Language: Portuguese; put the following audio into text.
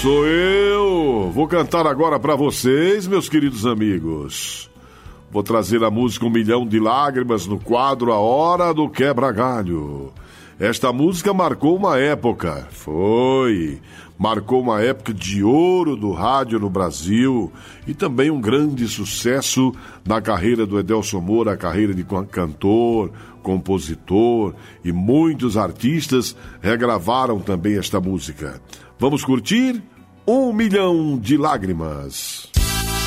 Sou eu. Vou cantar agora pra vocês, meus queridos amigos. Vou trazer a música 1 Milhão de Lágrimas no quadro A Hora do Quebra-Galho. Esta música marcou uma época. Marcou uma época de ouro do rádio no Brasil e também um grande sucesso na carreira do Edelson Moura, a carreira de cantor, compositor, e muitos artistas regravaram também esta música. Vamos curtir 1 Milhão de Lágrimas.